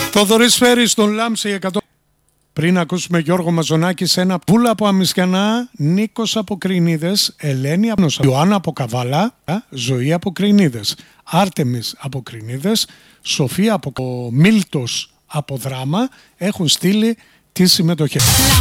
Θοδωρής Φέρης στον Λάμψη 100. Πριν ακούσουμε Γιώργο Μαζονάκη σε ένα Πούλα από Αμισκιανά, Νίκος από Κρινίδες, Ελένη από Ιωάννα από Καβάλα, Ζωή από Κρινίδες, Άρτεμις από Κρινίδες, Σοφία από Μίλτος από Δράμα έχουν στείλει τις συμμετοχές.